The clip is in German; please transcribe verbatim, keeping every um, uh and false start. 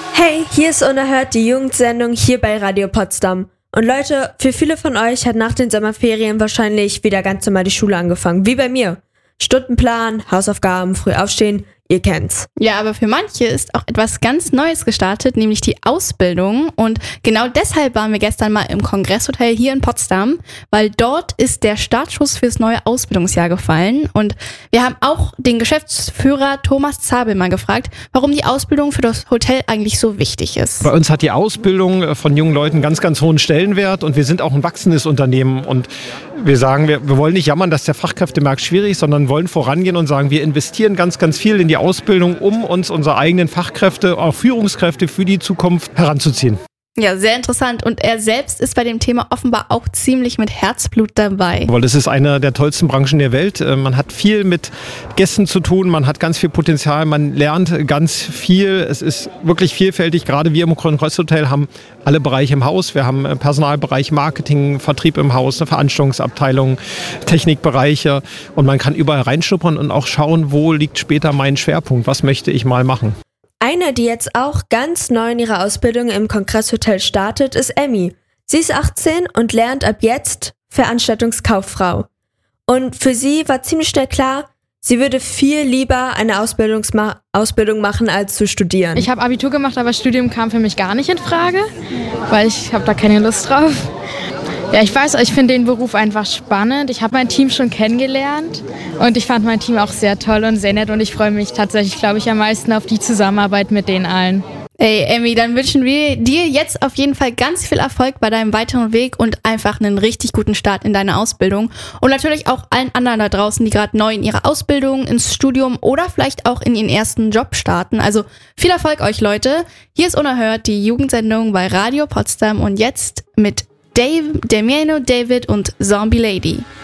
Hey, hier ist Unerhört, die Jugendsendung hier bei Radio Potsdam. Und Leute, für viele von euch hat nach den Sommerferien wahrscheinlich wieder ganz normal die Schule angefangen, wie bei mir. Stundenplan, Hausaufgaben, früh aufstehen, ihr kennt's. Ja, aber für manche ist auch etwas ganz Neues gestartet, nämlich die Ausbildung. Und genau deshalb waren wir gestern mal im Kongresshotel hier in Potsdam, weil dort ist der Startschuss fürs neue Ausbildungsjahr gefallen. Und wir haben auch den Geschäftsführer Thomas Zabel mal gefragt, warum die Ausbildung für das Hotel eigentlich so wichtig ist. Bei uns hat die Ausbildung von jungen Leuten ganz, ganz hohen Stellenwert und wir sind auch ein wachsendes Unternehmen. Und wir sagen, wir, wir wollen nicht jammern, dass der Fachkräftemarkt schwierig ist, sondern wollen vorangehen und sagen, wir investieren ganz, ganz viel in die Ausbildung, um uns unsere eigenen Fachkräfte, auch Führungskräfte für die Zukunft heranzuziehen. Ja, sehr interessant. Und er selbst ist bei dem Thema offenbar auch ziemlich mit Herzblut dabei. Weil das ist eine der tollsten Branchen der Welt. Man hat viel mit Gästen zu tun, man hat ganz viel Potenzial, man lernt ganz viel. Es ist wirklich vielfältig. Gerade wir im Kongresshotel haben alle Bereiche im Haus. Wir haben Personalbereich, Marketing, Vertrieb im Haus, eine Veranstaltungsabteilung, Technikbereiche. Und man kann überall reinschnuppern und auch schauen, wo liegt später mein Schwerpunkt, was möchte ich mal machen. Eine, die jetzt auch ganz neu in ihrer Ausbildung im Kongresshotel startet, ist Emmy. Sie ist achtzehn und lernt ab jetzt Veranstaltungskauffrau. Und für sie war ziemlich schnell klar, sie würde viel lieber eine Ausbildungsma- Ausbildung machen, als zu studieren. Ich habe Abitur gemacht, aber Studium kam für mich gar nicht in Frage, weil ich habe da keine Lust drauf. Ja, ich weiß, ich finde den Beruf einfach spannend. Ich habe mein Team schon kennengelernt und ich fand mein Team auch sehr toll und sehr nett und ich freue mich tatsächlich, glaube ich, am meisten auf die Zusammenarbeit mit denen allen. Ey, Emmy, dann wünschen wir dir jetzt auf jeden Fall ganz viel Erfolg bei deinem weiteren Weg und einfach einen richtig guten Start in deine Ausbildung. Und natürlich auch allen anderen da draußen, die gerade neu in ihrer Ausbildung, ins Studium oder vielleicht auch in ihren ersten Job starten. Also viel Erfolg euch, Leute. Hier ist Unerhört, die Jugendsendung bei Radio Potsdam und jetzt mit Dave, Damiano David und Zombie Lady.